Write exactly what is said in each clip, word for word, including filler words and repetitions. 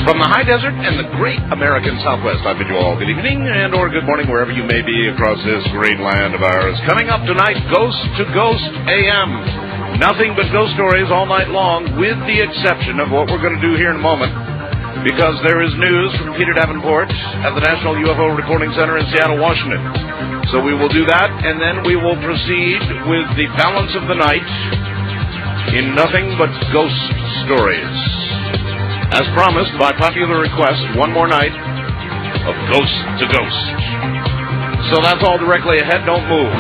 From the high desert and the great American Southwest, I bid you all good evening and or good morning wherever you may be across this great land of ours. Coming up tonight, Ghost to Ghost A M. Nothing but ghost stories all night long, with the exception of what we're going to do here in a moment, because there is news from Peter Davenport at the National U F O Reporting Center in Seattle, Washington. So we will do that, and then we will proceed with the balance of the night in Nothing But Ghost Stories. As promised, by popular request, one more night of Ghost to Ghost. So that's all directly ahead. Don't move.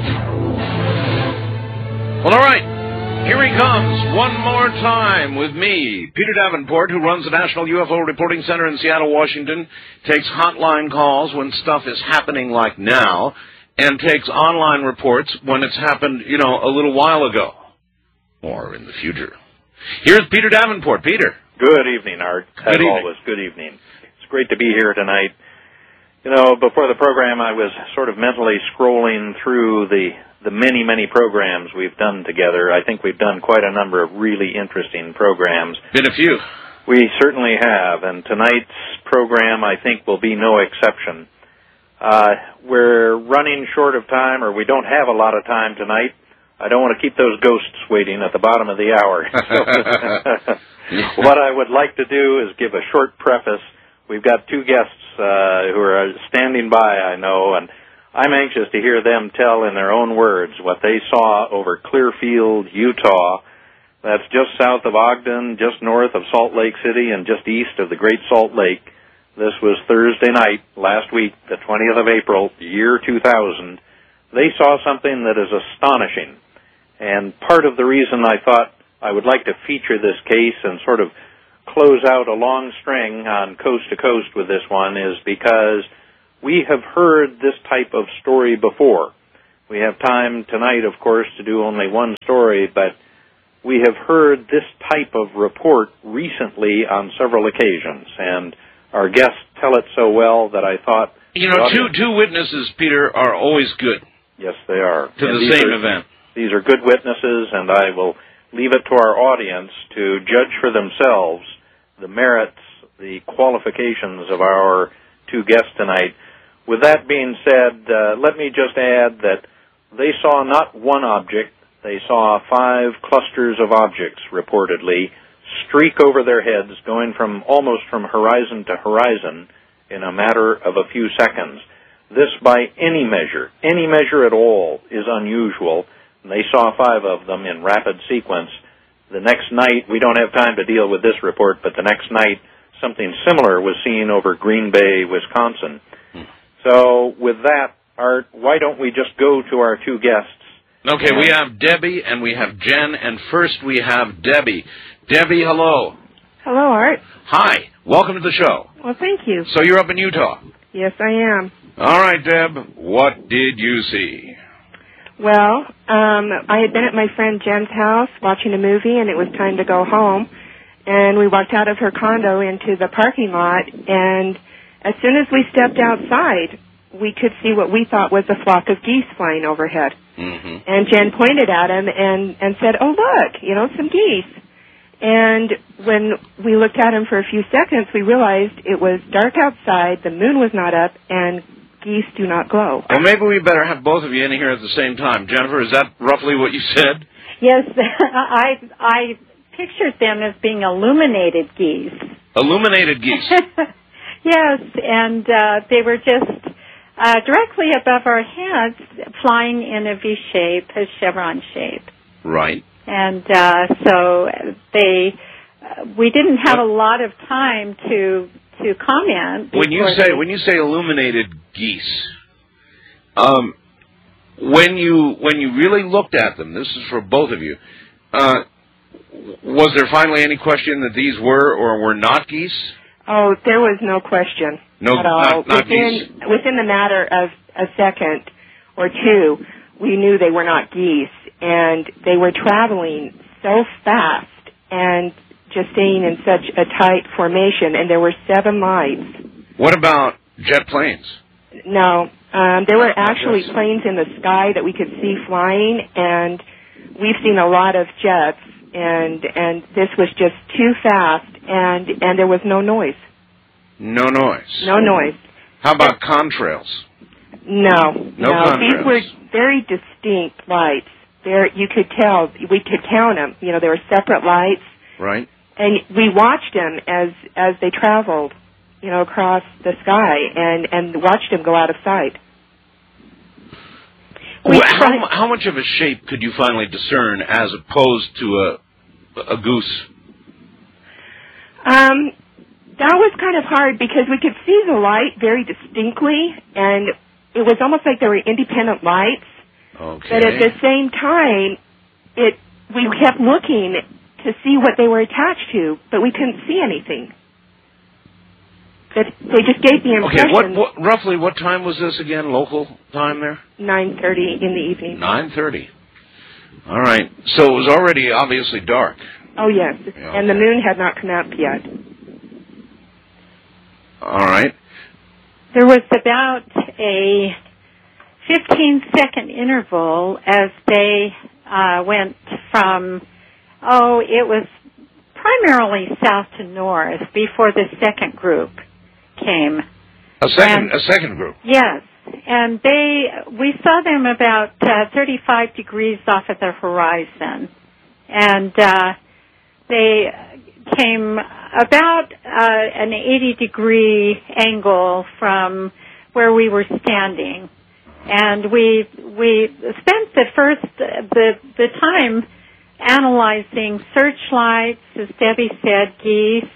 Well, all right. Here he comes one more time with me, Peter Davenport, who runs the National U F O Reporting Center in Seattle, Washington, takes hotline calls when stuff is happening like now, and takes online reports when it's happened, you know, a little while ago, or in the future. Here's Peter Davenport. Peter. Good evening, Art. As Good evening. always, good evening. It's great to be here tonight. You know, before the program, I was sort of mentally scrolling through the, the many, many programs we've done together. I think we've done quite a number of really interesting programs. Been a few. We certainly have, and tonight's program, I think, will be no exception. Uh, we're running short of time, or we don't have a lot of time tonight. I don't want to keep those ghosts waiting at the bottom of the hour. What I would like to do is give a short preface. We've got two guests uh, who are standing by, I know, and I'm anxious to hear them tell in their own words what they saw over Clearfield, Utah. That's just south of Ogden, just north of Salt Lake City, and just east of the Great Salt Lake. This was Thursday night, last week, the twentieth of April, year two thousand. They saw something that is astonishing. And part of the reason I thought I would like to feature this case and sort of close out a long string on Coast to Coast with this one is because we have heard this type of story before. We have time tonight, of course, to do only one story, but we have heard this type of report recently on several occasions, and our guests tell it so well that I thought... You know, two two witnesses, Peter, are always good. Yes, they are. To and the same are, event. These are good witnesses, and I will leave it to our audience to judge for themselves the merits, the qualifications of our two guests tonight. With that being said, uh, let me just add that they saw not one object, they saw five clusters of objects, reportedly, streak over their heads, going from almost from horizon to horizon in a matter of a few seconds. This, by any measure, any measure at all, is unusual. And they saw five of them in rapid sequence. The next night, we don't have time to deal with this report, but the next night, something similar was seen over Green Bay, Wisconsin. Hmm. So, with that, Art, why don't we just go to our two guests? Okay, we have Debbie and we have Jen, and first we have Debbie. Debbie, hello. Hello, Art. Hi. Welcome to the show. Well, thank you. So you're up in Utah? Yes, I am. All right, Deb, what did you see? Well, um, I had been at my friend Jen's house watching a movie, and it was time to go home. And we walked out of her condo into the parking lot, and as soon as we stepped outside, we could see what we thought was a flock of geese flying overhead. Mm-hmm. And Jen pointed at them and, and said, "Oh, look, you know, some geese." And when we looked at them for a few seconds, we realized it was dark outside, the moon was not up, and geese do not glow. Well, maybe we better have both of you in here at the same time. Jennifer, is that roughly what you said? Yes, I I pictured them as being illuminated geese. Illuminated geese? Yes, and uh, they were just uh, directly above our heads, flying in a V shape, a chevron shape. Right. And uh, so they, uh, we didn't have a lot of time to to comment. When you say they... when you say illuminated geese, um, when you when you really looked at them, this is for both of you. Uh, was there finally any question that these were or were not geese? Oh, there was no question no, at all. Not, not within geese. within the matter of a second or two, we knew they were not geese, and they were traveling so fast and just staying in such a tight formation, and there were seven lights. What about jet planes? No, um, there were actually planes in the sky that we could see flying, and we've seen a lot of jets, and and this was just too fast and and there was no noise. No noise. No noise. How about contrails? No. No, no. contrails. These were very distinct lights. There, you could tell. We could count them. You know, there were separate lights. Right. And we watched them as as they traveled, you know, across the sky, and and watched them go out of sight. Well, how, how much of a shape could you finally discern as opposed to a a goose? Um, that was kind of hard because we could see the light very distinctly, and it was almost like they were independent lights. Okay. But at the same time, it we kept looking to see what they were attached to, but we couldn't see anything. But they just gave the impression. Okay, what, what roughly what time was this again? Local time there? Nine thirty in the evening. Nine thirty. All right. So it was already obviously dark. Oh yes, Yeah, and the okay. moon had not come up yet. All right. There was about a fifteen second interval as they uh, went from, oh, it was primarily south to north before the second group came. A second, And- a second group. Yes, and they we saw them about uh, thirty-five degrees off at the horizon, and uh, they came about uh, an eighty degree angle from where we were standing, and we we spent the first the the time analyzing searchlights, as Debbie said, geese.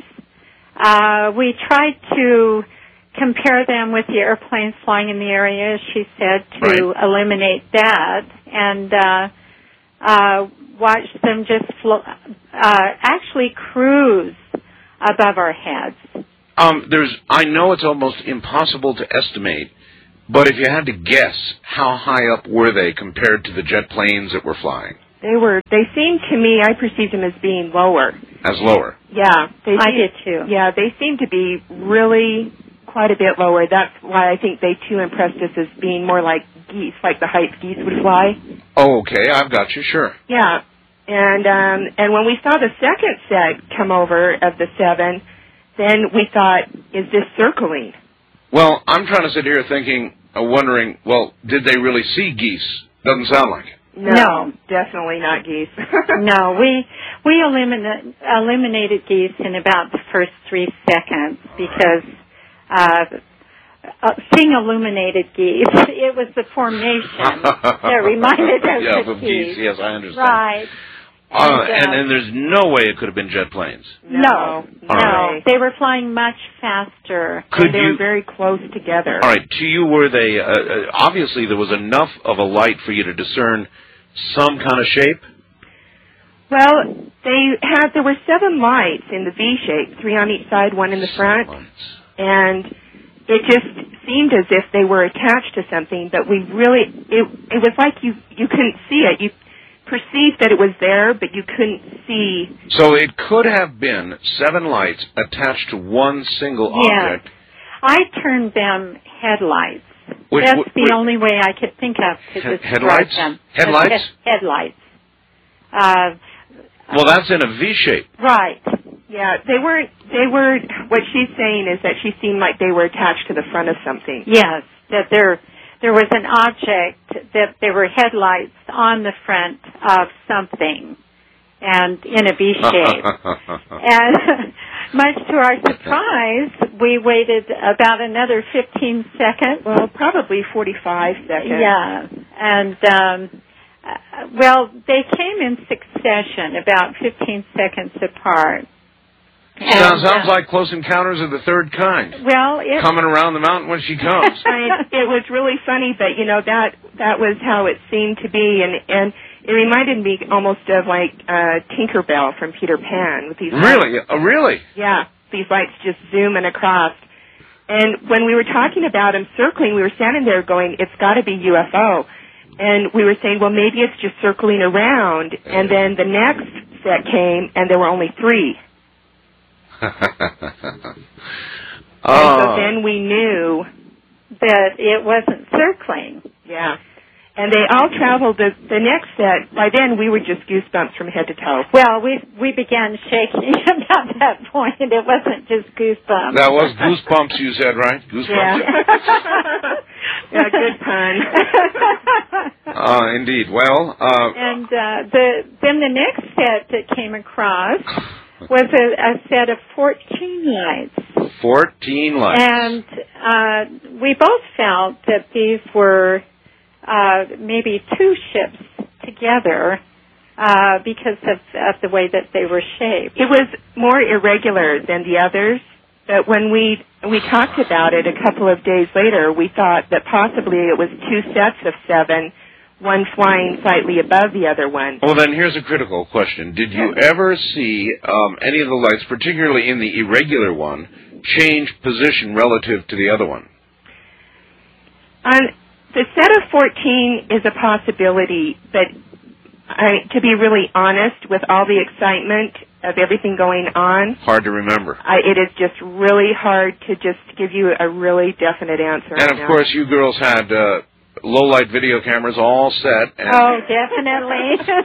Uh, we tried to compare them with the airplanes flying in the area, as she said, to Right. eliminate that, and uh, uh, watch them just flo- uh, actually cruise above our heads. Um, there's. I know it's almost impossible to estimate, but if you had to guess, how high up were they compared to the jet planes that were flying? They were. They seemed to me. I perceived them as being lower. As lower. Yeah, they I seemed- did too. Yeah, they seemed to be really quite a bit lower. That's why I think they too impressed us as being more like geese, like the height geese would fly. Oh, okay. I've got you. Sure. Yeah, and um, and when we saw the second set come over of the seven, then we thought, is this circling? Well, I'm trying to sit here thinking, uh, wondering, well, did they really see geese? Doesn't sound like it. No, No. definitely not geese. No, we we eliminate, eliminated geese in about the first three seconds because uh, uh, seeing illuminated geese, it was the formation that reminded us yeah, of of geese. geese. Yes, I understand. Right. Uh, And, and, uh, and there's no way it could have been jet planes. No, no, All right. no, they were flying much faster. Could and they you? were very close together. All right. To you, were they? Uh, uh, obviously, there was enough of a light for you to discern some kind of shape. Well, they had, there were seven lights in the V shape, three on each side, one in the front, Lights. and it just seemed as if they were attached to something, but we really, it, it was like you, you couldn't see it. You perceived that it was there, but you couldn't see. So it could have been seven lights attached to one single Yes. object. I turned them headlights. Which- That's which- the only way I could think of to He- describe headlights? them. Headlights? He- headlights. Uh, Well, that's in a V shape. right. Yeah, they weren't, they were, what she's saying is that she seemed like they were attached to the front of something. Yes, that there there was an object that there were headlights on the front of something, and in a V shape. And much to our surprise, we waited about another fifteen seconds. Well, probably forty-five seconds. Yeah, and um, uh, well, they came in succession, about fifteen seconds apart. Sounds, And, sounds uh, like Close Encounters of the Third Kind. well, it, Coming around the mountain when she comes. I mean, it was really funny, but you know that that was how it seemed to be, and and it reminded me almost of like uh, Tinkerbell from Peter Pan with these Really? lights. Uh, really? Yeah, these lights just zooming across. And when we were talking about them circling, we were standing there going, "It's got to be U F O," and we were saying, "Well, maybe it's just circling around." And then the next set came, and there were only three. And so oh. then we knew, that it wasn't circling. yeah. And they all traveled the, the next set. By then, we were just goosebumps from head to toe. Well, we we began shaking about that point. It wasn't just goosebumps. That was goosebumps, you said, right? Goosebumps. Yeah. Yeah, good pun. Uh, indeed. Well, uh... And uh, the then the next set that came across was a, a set of fourteen lights. fourteen lights. And uh, we both felt that these were uh, maybe two ships together uh, because of, of the way that they were shaped. It was more irregular than the others, but when we we talked about it a couple of days later, we thought that possibly it was two sets of seven, one flying slightly above the other one. Well, then here's a critical question. Did you ever see um, any of the lights, particularly in the irregular one, change position relative to the other one? On the set of fourteen is a possibility, but I, to be really honest, with all the excitement of everything going on, hard to remember. I, it is just really hard to just give you a really definite answer. And of now. course, you girls had uh, low light video cameras all set. And Oh, definitely.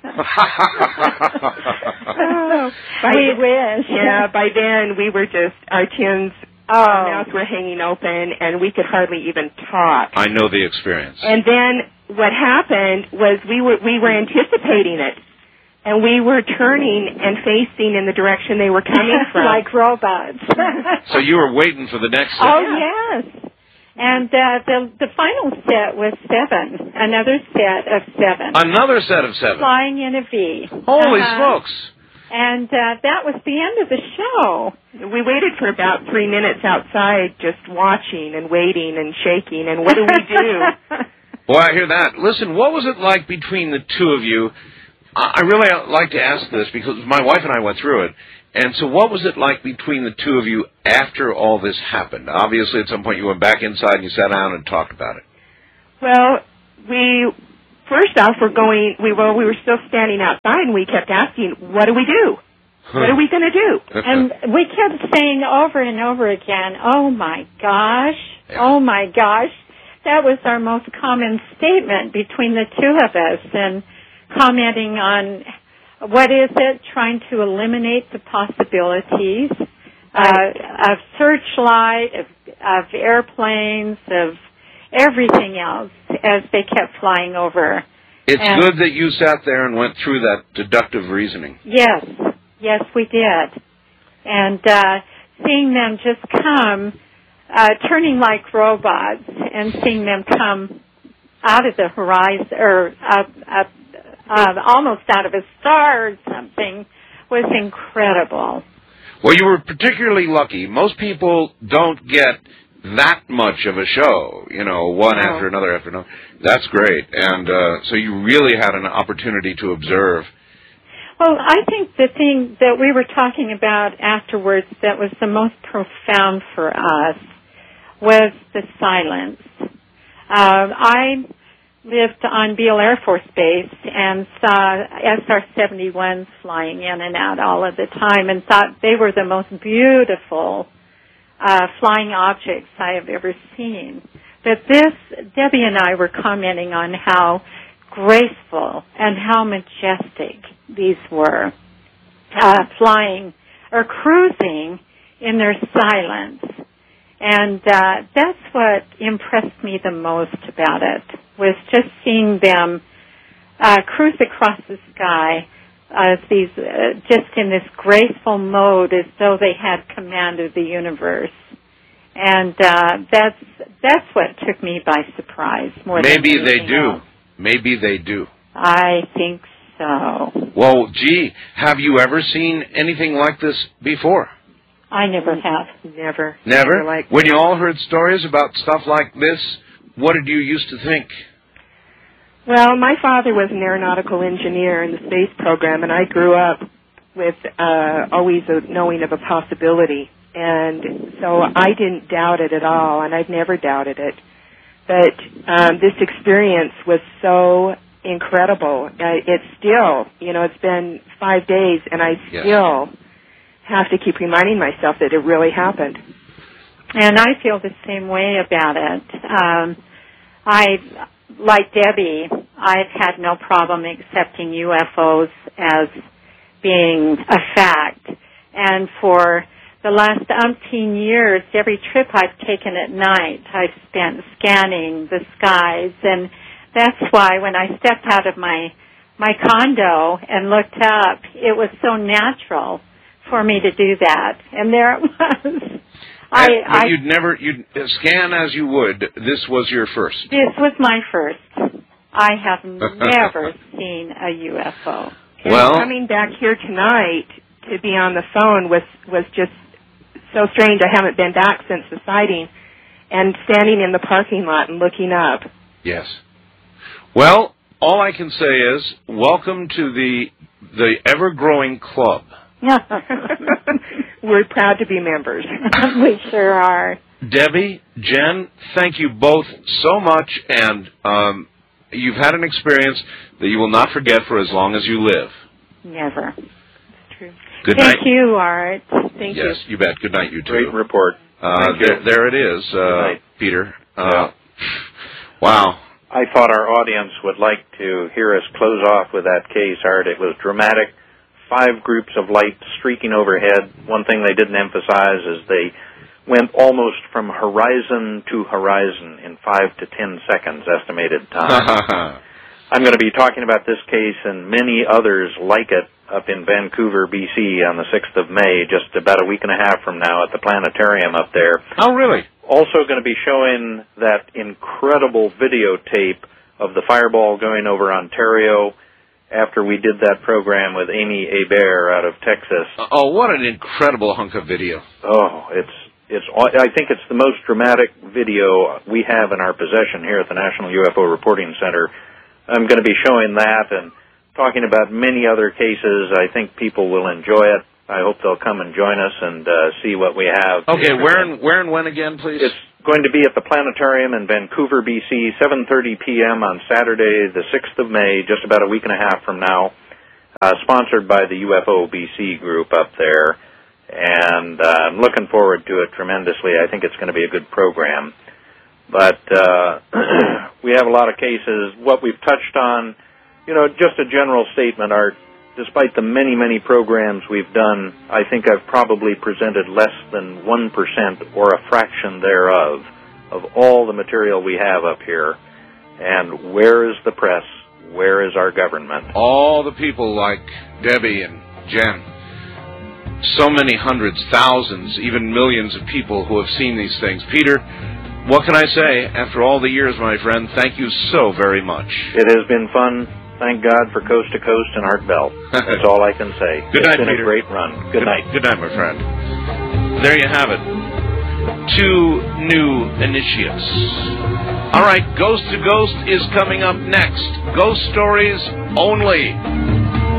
oh, by, we wish. Yeah, by then we were just, our chins, Oh. our mouths were hanging open, and we could hardly even talk. I know the experience. And then what happened was we were we were anticipating it, and we were turning and facing in the direction they were coming from. Like robots. So you were waiting for the next set. Oh, yes. And uh, the the final set was seven, another set of seven. Another set of seven. Flying in a V. Holy uh-huh. smokes. And uh, that was the end of the show. We waited for about three minutes outside just watching and waiting and shaking, and what do we do? Boy, I hear that. Listen, what was it like between the two of you? I really like to ask this because my wife and I went through it. And so what was it like between the two of you after all this happened? Obviously, at some point you went back inside and you sat down and talked about it. Well, we... First off, we're going, we were, we were still standing outside, and we kept asking, what do we do? What are we going to do? And we kept saying over and over again, oh, my gosh, yeah. oh, my gosh. That was our most common statement between the two of us, and commenting on what is it, trying to eliminate the possibilities uh, of searchlight, of, of airplanes, of everything else as they kept flying over. It's and good that you sat there and went through that deductive reasoning. Yes, yes, we did. And uh, seeing them just come, uh, turning like robots, and seeing them come out of the horizon, or up, up, uh, almost out of a star or something, was incredible. Well, you were particularly lucky. Most people don't get that much of a show, you know, one oh. after another after another. That's great. And uh, so you really had an opportunity to observe. Well, I think the thing that we were talking about afterwards that was the most profound for us was the silence. Uh, I lived on Beale Air Force Base and saw S R seventy-ones flying in and out all of the time and thought they were the most beautiful Uh, flying objects I have ever seen. But this, Debbie and I were commenting on how graceful and how majestic these were, uh, flying or cruising in their silence. And uh, that's what impressed me the most about it, was just seeing them uh, cruise across the sky as these, uh, just in this graceful mode, as though they had command of the universe. And uh, that's that's what took me by surprise more Maybe than anything they do. else. Maybe they do. I think so. Well, gee, have you ever seen anything like this before? I never have. Never. Never? Never like When you all heard stories about stuff like this, what did you used to think? Well, my father was an aeronautical engineer in the space program, and I grew up with uh, always a knowing of a possibility. And so I didn't doubt it at all, and I've never doubted it. But um, this experience was so incredible. Uh, it's still, you know, it's been five days, and I yes. still have to keep reminding myself that it really happened. And I feel the same way about it. Um, I like Debbie, I've had no problem accepting U F Os as being a fact. And for the last umpteen years, every trip I've taken at night, I've spent scanning the skies. And that's why when I stepped out of my my condo and looked up, it was so natural for me to do that. And there it was. I, but I, you'd never, you'd scan as you would. This was your first. This was my first. I have never seen a U F O. Well, and coming back here tonight to be on the phone was was just so strange. I haven't been back since the sighting, and standing in the parking lot and looking up. Yes. Well, all I can say is welcome to the the ever-growing club. We're proud to be members. We sure are. Debbie, Jen, thank you both so much, and um, you've had an experience that you will not forget for as long as you live. Never. It's true. Good Thank night. you, Art. Thank yes, you. you bet. Good night, you two. Great report. Uh, Thank you. there, there it is, uh, Peter. Uh, Yeah. Wow. I thought our audience would like to hear us close off with that case, Art. It was dramatic. Five groups of light streaking overhead. One thing they didn't emphasize is they went almost from horizon to horizon in five to ten seconds estimated time. I'm going to be talking about this case and many others like it up in Vancouver, B C on the sixth of May, just about a week and a half from now at the planetarium up there. Oh, really? Also going to be showing that incredible videotape of the fireball going over Ontario after we did that program with Amy Hebert out of Texas. Oh, what an incredible hunk of video. Oh, it's it's. I think it's the most dramatic video we have in our possession here at the National U F O Reporting Center. I'm going to be showing that and talking about many other cases. I think people will enjoy it. I hope they'll come and join us and uh, see what we have. Okay, where and where and when again, please? It's going to be at the Planetarium in Vancouver, B C, seven thirty p.m. on Saturday, the sixth of May, just about a week and a half from now, uh, sponsored by the U F O B C group up there. And uh, I'm looking forward to it tremendously. I think it's going to be a good program. But uh, we have a lot of cases. What we've touched on, you know, just a general statement, Art. Despite the many, many programs we've done, I think I've probably presented less than one percent or a fraction thereof of all the material we have up here. And where is the press? Where is our government? All the people like Debbie and Jen. So many hundreds, thousands, even millions of people who have seen these things. Peter, what can I say? After all the years, my friend, thank you so very much. It has been fun. Thank God for Coast to Coast and Art Bell. That's all I can say. Good it's night, been Peter. a great run. Good, Good night. Good night, my friend. There you have it. Two new initiates. All right, Ghost to Ghost is coming up next. Ghost stories only.